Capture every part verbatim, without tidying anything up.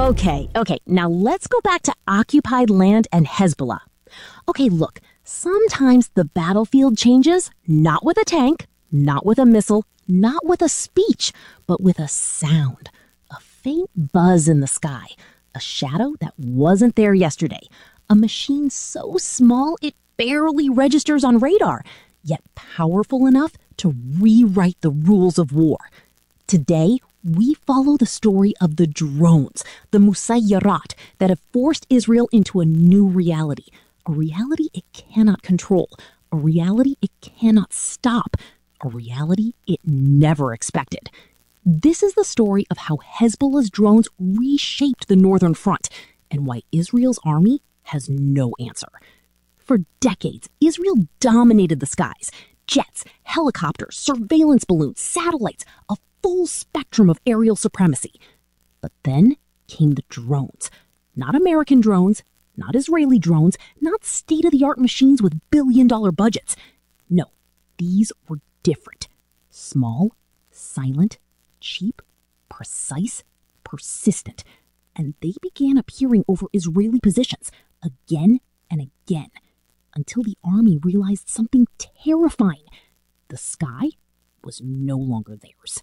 Okay, okay, now let's go back to occupied land and Hezbollah. Okay, look, sometimes the battlefield changes, not with a tank, not with a missile, not with a speech, but with a sound, a faint buzz in the sky, a shadow that wasn't there yesterday, a machine so small it barely registers on radar, yet powerful enough to rewrite the rules of war. Today, we follow the story of the drones, the Musayyarat, that have forced Israel into a new reality, a reality it cannot control, a reality it cannot stop, a reality it never expected. This is the story of how Hezbollah's drones reshaped the northern front and why Israel's army has no answer. For decades, Israel dominated the skies. Jets, helicopters, surveillance balloons, satellites, a full spectrum of aerial supremacy. But then came the drones. Not American drones, not Israeli drones, not state-of-the-art machines with billion-dollar budgets. No, these were different. Small, silent, cheap, precise, persistent. And they began appearing over Israeli positions again and again until the army realized something terrifying. The sky was no longer theirs.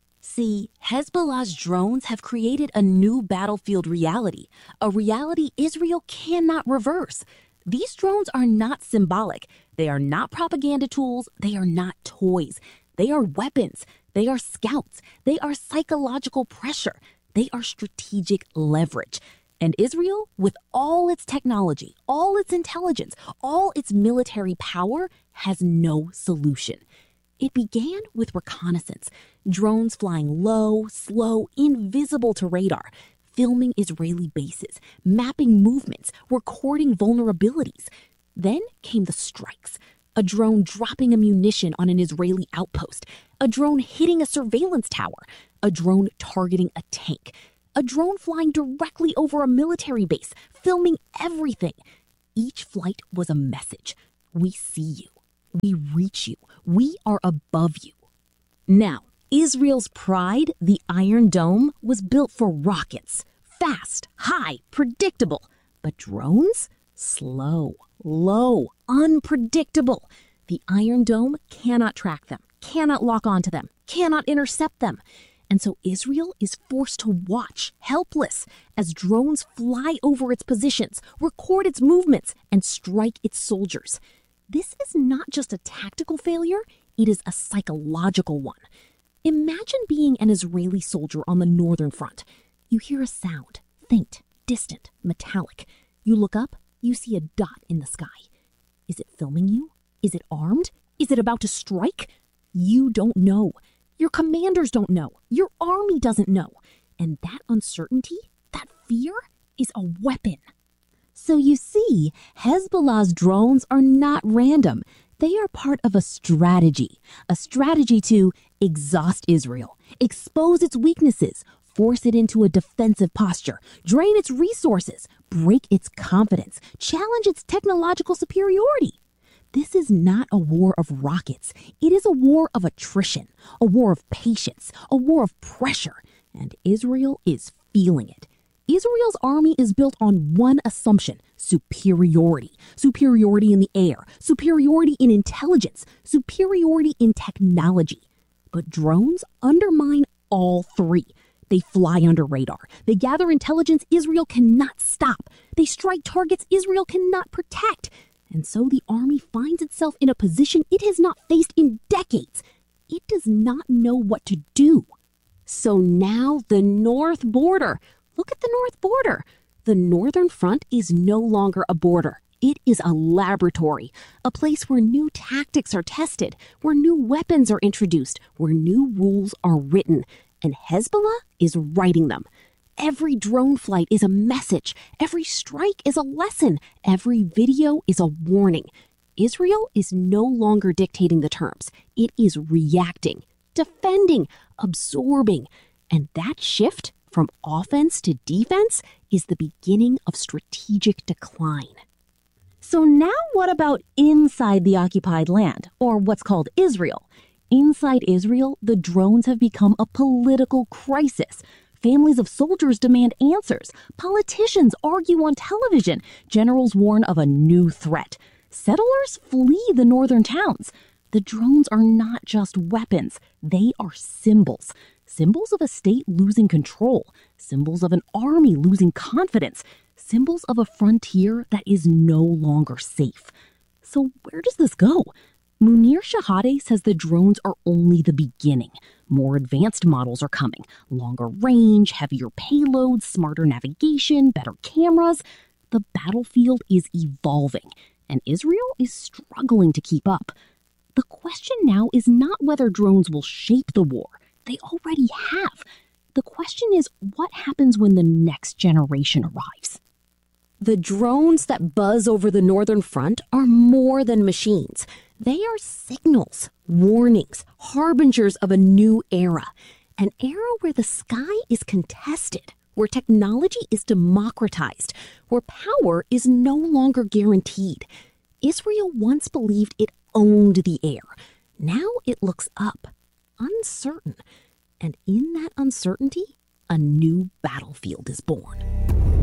See, Hezbollah's drones have created a new battlefield reality, a reality Israel cannot reverse. These drones are not symbolic. They are not propaganda tools. They are not toys. They are weapons. They are scouts. They are psychological pressure. They are strategic leverage. And Israel, with all its technology, all its intelligence, all its military power, has no solution. It began with reconnaissance, drones flying low, slow, invisible to radar, filming Israeli bases, mapping movements, recording vulnerabilities. Then came the strikes, a drone dropping a munition on an Israeli outpost, a drone hitting a surveillance tower, a drone targeting a tank, a drone flying directly over a military base, filming everything. Each flight was a message. We see you. We reach you. We are above you. Now, Israel's pride, the Iron Dome, was built for rockets. Fast, high, predictable. But drones? Slow, low, unpredictable. The Iron Dome cannot track them, cannot lock onto them, cannot intercept them. And so Israel is forced to watch, helpless, as drones fly over its positions, record its movements, and strike its soldiers. This is not just a tactical failure, it is a psychological one. Imagine being an Israeli soldier on the northern front. You hear a sound, faint, distant, metallic. You look up, you see a dot in the sky. Is it filming you? Is it armed? Is it about to strike? You don't know. Your commanders don't know. Your army doesn't know. And that uncertainty, that fear, is a weapon. So you see, Hezbollah's drones are not random. They are part of a strategy, a strategy to exhaust Israel, expose its weaknesses, force it into a defensive posture, drain its resources, break its confidence, challenge its technological superiority. This is not a war of rockets. It is a war of attrition, a war of patience, a war of pressure. And Israel is feeling it. Israel's army is built on one assumption: superiority. Superiority in the air, superiority in intelligence, superiority in technology. But drones undermine all three. They fly under radar. They gather intelligence Israel cannot stop. They strike targets Israel cannot protect. And so the army finds itself in a position it has not faced in decades. It does not know what to do. So now the north border. Look at the north border. The northern front is no longer a border. It is a laboratory, a place where new tactics are tested, where new weapons are introduced, where new rules are written. And Hezbollah is writing them. Every drone flight is a message. Every strike is a lesson. Every video is a warning. Israel is no longer dictating the terms. It is reacting, defending, absorbing. And that shift from offense to defense is the beginning of strategic decline. So now what about inside the occupied land, or what's called Israel? Inside Israel, the drones have become a political crisis. Families of soldiers demand answers. Politicians argue on television. Generals warn of a new threat. Settlers flee the northern towns. The drones are not just weapons. They are symbols. Symbols of a state losing control. Symbols of an army losing confidence. Symbols of a frontier that is no longer safe. So where does this go? Munir Shahade says the drones are only the beginning. More advanced models are coming. Longer range, heavier payloads, smarter navigation, better cameras. The battlefield is evolving, and Israel is struggling to keep up. The question now is not whether drones will shape the war. They already have. The question is what happens when the next generation arrives. The drones that buzz over the northern front are more than machines. They are signals, warnings, harbingers of a new era. An era where the sky is contested, where technology is democratized, where power is no longer guaranteed. Israel once believed it owned the air. Now it looks up, uncertain. And in that uncertainty, a new battlefield is born.